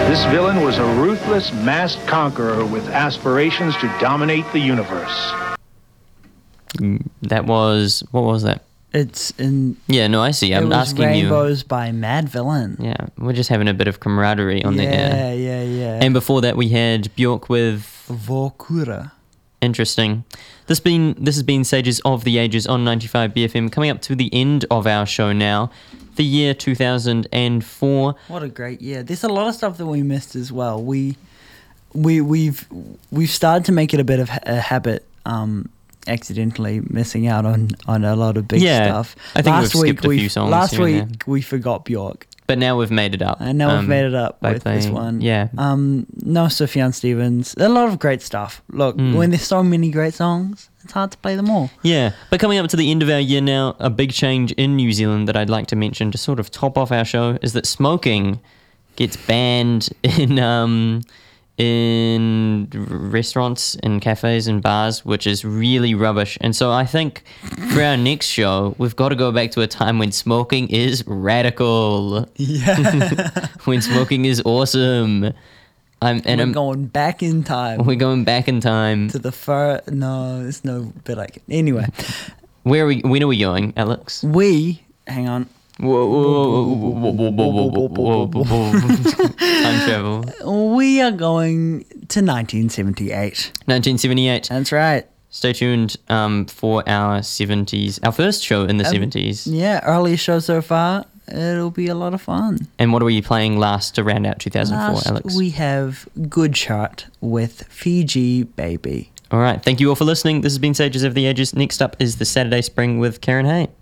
This villain was a ruthless, masked conqueror with aspirations to dominate the universe. That was... What was that? It's in... Yeah, no, I see. I'm asking Rainbows by Mad Villain. you. Yeah, we're just having a bit of camaraderie on the air. Yeah. And before that, we had Björk with... Vokura. Interesting. This has been Sages of the Ages on 95 BFM, coming up to the end of our show now. The year 2004. What a great year. There's a lot of stuff that we missed as well. We've started to make it a bit of a habit, accidentally missing out on a lot of big stuff. I think we've skipped a few songs. Last week we forgot Björk. But now we've made it up. And now we've made it up with this one. Yeah. No Sufjan Stevens. A lot of great stuff. Look, when there's so many great songs, it's hard to play them all. Yeah. But coming up to the end of our year now, a big change in New Zealand that I'd like to mention to sort of top off our show is that smoking gets banned in restaurants and cafes and bars, which is really rubbish. And so I think for our next show, we've got to go back to a time when smoking is radical. Yeah. When smoking is awesome. We're going back in time. We're going back in time. To the No, there's no bit like it. Anyway. When are we going, Alex? Hang on. Whoa. Time travel. We are going to 1978. 1978. That's right. Stay tuned for our 70s, our first show in the 70s. Yeah, earliest show so far. It'll be a lot of fun. And what are we playing last to round out 2004, Alex? We have Good Shot with Fiji Baby. All right. Thank you all for listening. This has been Sages of the Ages. Next up is the Saturday Spring with Karen Hay.